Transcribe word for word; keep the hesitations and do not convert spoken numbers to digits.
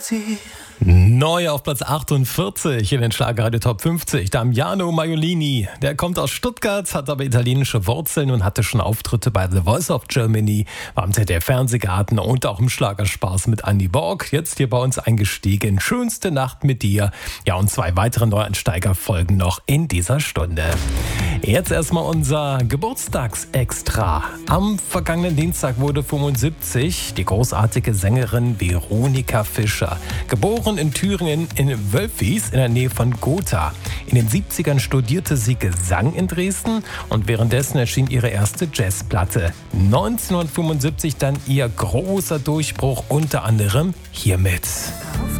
sie. Neu auf Platz achtundvierzig in den Schlagerradio Top fünfzig. Damiano Maiolini. Der kommt aus Stuttgart, hat aber italienische Wurzeln und hatte schon Auftritte bei The Voice of Germany, war im Z D F-Fernsehgarten und auch im Schlagerspaß mit Andy Borg. Jetzt hier bei uns eingestiegen. Schönste Nacht mit dir. Ja, und zwei weitere Neueinsteiger folgen noch in dieser Stunde. Jetzt erstmal unser Geburtstagsextra. Am vergangenen Dienstag wurde fünfundsiebzig die großartige Sängerin Veronika Fischer. Geboren in Thüringen in Wölfis in der Nähe von Gotha. In den siebzigern studierte sie Gesang in Dresden und währenddessen erschien ihre erste Jazzplatte. neunzehnhundertfünfundsiebzig dann ihr großer Durchbruch, unter anderem hiermit. Auf